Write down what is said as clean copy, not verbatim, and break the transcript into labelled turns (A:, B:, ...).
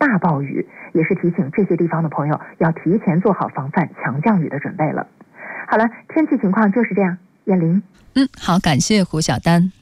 A: 大暴雨，也是提醒这些地方的朋友要提前做好防范强降雨的准备了。好了，天气情况就是这样，燕玲。
B: 好，感谢胡晓丹。